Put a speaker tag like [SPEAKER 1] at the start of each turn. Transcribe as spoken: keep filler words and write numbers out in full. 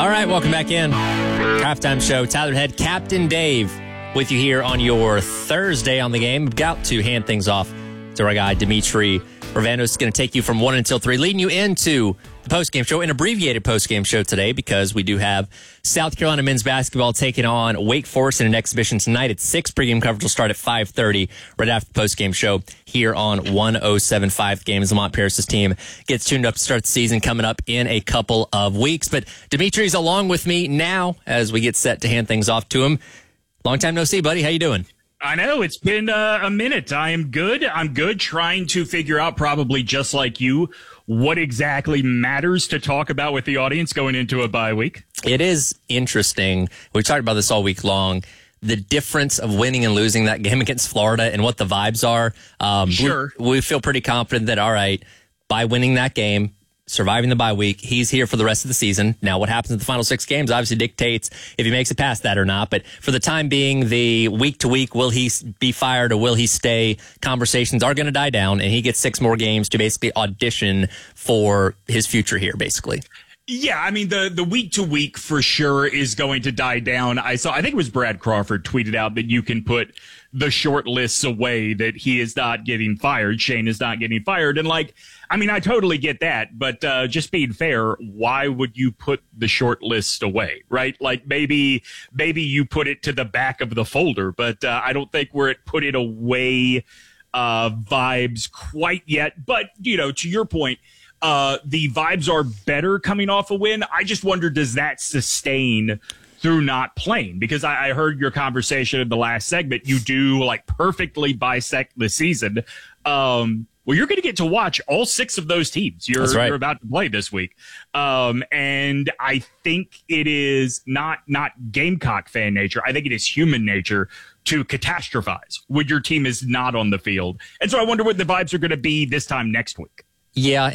[SPEAKER 1] All right, welcome back in. Halftime show. Tyler Head, Captain Dave, with you here on your Thursday on the game. About to hand things off to our guy, Dimitri Ravanos is going to take you from one until three, leading you into the postgame show, an abbreviated postgame show today because we do have South Carolina men's basketball taking on Wake Forest in an exhibition tonight at six. Pregame coverage will start at five thirty right after the postgame show here on one oh seven point five Game as Lamont Paris's team gets tuned up to start the season coming up in a couple of weeks. But Dimitri's along with me now as we get set to hand things off to him. Long time no see, buddy. How you doing?
[SPEAKER 2] I know. It's been uh, a minute. I am good. I'm good trying to figure out, probably just like you, what exactly matters to talk about with the audience going into a bye week.
[SPEAKER 1] It is interesting. We talked about this all week long. The difference of winning and losing that game against Florida and what the vibes are. Um,
[SPEAKER 2] sure.
[SPEAKER 1] We, we feel pretty confident that, all right, by winning that game, surviving the bye week, he's here for the rest of the season. Now, what happens in the final six games obviously dictates if he makes it past that or not. But for the time being, the week-to-week, will he be fired or will he stay, conversations are going to die down, and he gets six more games to basically audition for his future here, basically.
[SPEAKER 2] Yeah, I mean, the, the week-to-week for sure is going to die down. I saw, I think it was Brad Crawford tweeted out that you can put the short lists away, that he is not getting fired, Shane is not getting fired. And, like, I mean, I totally get that, but uh, just being fair, why would you put the short list away, right? Like, maybe maybe you put it to the back of the folder, but uh, I don't think we're at put it away uh, vibes quite yet. But, you know, to your point, uh, the vibes are better coming off a win. I just wonder, does that sustain through not playing? Because I, I heard your conversation in the last segment. You do, like, perfectly bisect the season. Um, well, you're going to get to watch all six of those teams you're,
[SPEAKER 1] That's right.
[SPEAKER 2] you're about to play this week. Um, and I think it is not, not Gamecock fan nature. I think it is human nature to catastrophize when your team is not on the field. And so I wonder what the vibes are going to be this time next week.
[SPEAKER 1] Yeah,